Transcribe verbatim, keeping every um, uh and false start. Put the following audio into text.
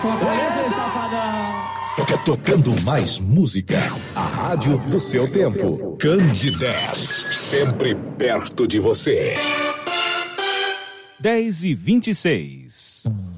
Fortaleza, safadão. Tocando mais música. A rádio do seu tempo. Candidez. Sempre perto de você. dez e vinte e seis.